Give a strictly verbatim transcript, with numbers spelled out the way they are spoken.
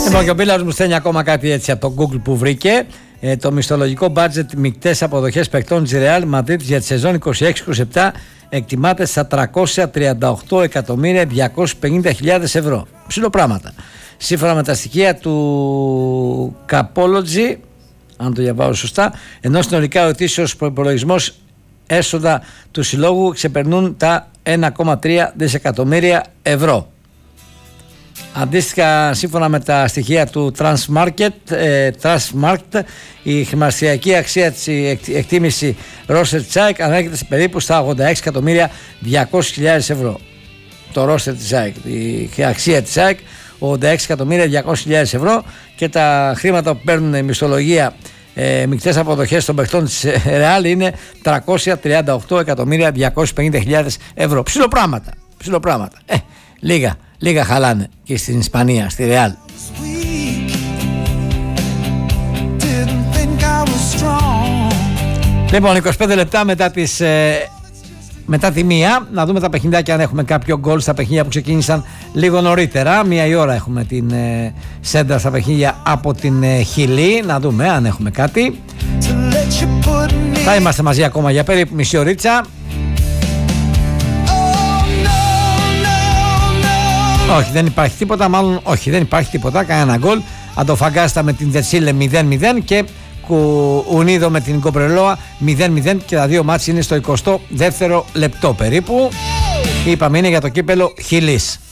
Λοιπόν, και ο Μπίλαρος μου στέλνει ακόμα κάτι έτσι από το Google που βρήκε. Ε, το μισθολογικό budget μικτές αποδοχές παικτών της Real Madrid για τη σεζόν είκοσι έξι είκοσι επτά εκτιμάται στα τριακόσια τριάντα οκτώ εκατομμύρια διακόσιες πενήντα χιλιάδες ευρώ. Ψιλοπράγματα. Σύμφωνα με τα στοιχεία του Capology, αν το διαβάζω σωστά, ενώ συνολικά ο ετήσιος προϋπολογισμός έσοδα του συλλόγου ξεπερνούν τα ένα κόμμα τρία δισεκατομμύρια ευρώ. Αντίστοιχα, σύμφωνα με τα στοιχεία του Transmarket, ε, Transmarkt, η χρηματιστηριακή αξία της εκτίμηση Roster Τσάικ ανέρχεται σε περίπου στα ογδόντα έξι εκατομμύρια διακόσιες χιλιάδες ευρώ. Το Roster Τσάικ, η αξία της Τσάικ, ογδόντα έξι εκατομμύρια διακόσιες χιλιάδες ευρώ, και τα χρήματα που παίρνουν η μισθολογία ε, μικτές αποδοχές των παιχτών της Real είναι τριακόσια τριάντα οκτώ εκατομμύρια διακόσιες πενήντα χιλιάδες ευρώ. Ψιλοπράγματα, ψιλοπράγματα. Ε, λίγα. Λίγα χαλάνε και στην Ισπανία, στη Real. Λοιπόν, είκοσι πέντε λεπτά μετά, τις, ε, μετά τη μία, να δούμε τα παιχνιδάκια, αν έχουμε κάποιο γκολ στα παιχνίδια που ξεκίνησαν λίγο νωρίτερα. Μία η ώρα έχουμε την ε, σέντρα στα παιχνίδια από την ε, Χιλή. Να δούμε αν έχουμε κάτι. Θα είμαστε μαζί ακόμα για περίπου μισή ωρίτσα. Όχι, δεν υπάρχει τίποτα, μάλλον όχι, δεν υπάρχει τίποτα, κανένα γκολ. Αντοφαγκάστα με την Δετσίλε μηδέν μηδέν και Ουνίδο με την Κομπρελόα μηδέν μηδέν, και τα δύο μάτς είναι στο εικοστό δεύτερο λεπτό περίπου. Είπαμε, είναι για το κύπελο Χιλής.